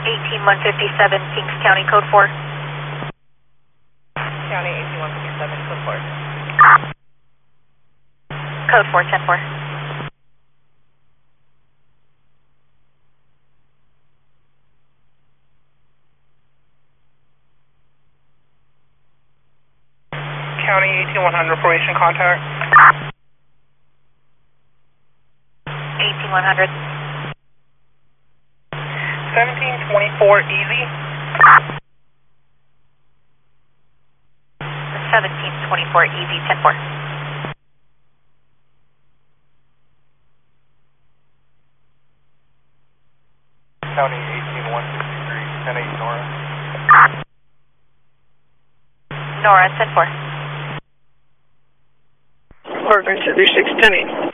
18157, Kings County, code 4. County 18157, code 4. Code 4, 10-4. County 18100, formation contact. 18100. 1724 easy. 1724 easy, 10-4. County 18163, 10-8 Nora. Nora, 10-4. Oregon 36, 10-8.